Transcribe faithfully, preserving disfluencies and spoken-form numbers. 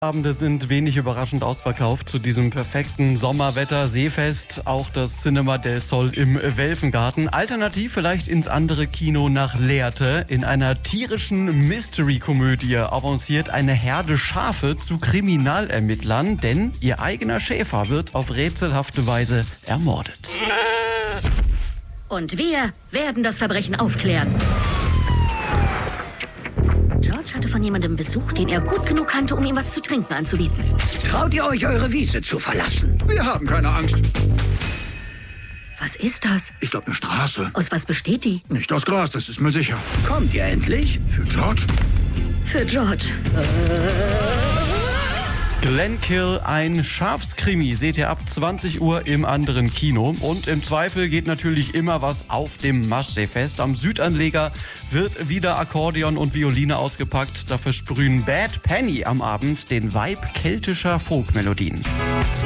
Abende sind wenig überraschend ausverkauft zu diesem perfekten Sommerwetter, Seefest, auch das Cinema del Sol im Welfengarten. Alternativ vielleicht ins andere Kino nach Lehrte. In einer tierischen Mystery-Komödie avanciert eine Herde Schafe zu Kriminalermittlern, denn ihr eigener Schäfer wird auf rätselhafte Weise ermordet. Und wir werden das Verbrechen aufklären. George hatte von jemandem Besuch, den er gut genug kannte, um ihm was zu trinken anzubieten. Traut ihr euch, eure Wiese zu verlassen? Wir haben keine Angst. Was ist das? Ich glaube, eine Straße. Aus was besteht die? Nicht aus Gras, das ist mir sicher. Kommt ihr endlich? Für George? Für George. Glenkill, ein Schafskrimi, seht ihr ab zwanzig Uhr im anderen Kino. Und im Zweifel geht natürlich immer was auf dem Maschseefest. Am Südanleger wird wieder Akkordeon und Violine ausgepackt. Da versprühen Bad Penny am Abend den Vibe keltischer Folkmelodien.